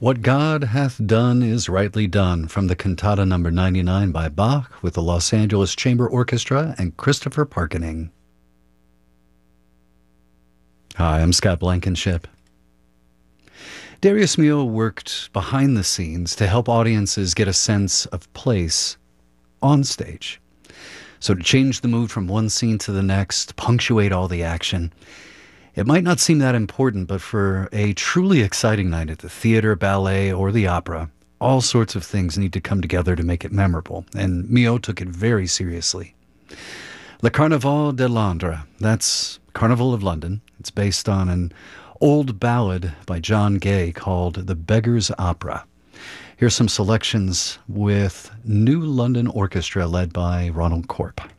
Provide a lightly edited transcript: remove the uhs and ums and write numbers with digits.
What God hath done is rightly done, from the cantata number 99 by Bach with the Los Angeles Chamber Orchestra and Christopher Parkening. Hi, I'm Scott Blankenship. Darius Milhaud worked behind the scenes to help audiences get a sense of place on stage. So to change the mood from one scene to the next, punctuate all the action, it might not seem that important, but for a truly exciting night at the theater, ballet, or the opera, all sorts of things need to come together to make it memorable, and Milhaud took it very seriously. Le Carnaval de Londres, that's Carnival of London. It's based on an old ballad by John Gay called The Beggar's Opera. Here's some selections with New London Orchestra led by Ronald Corp.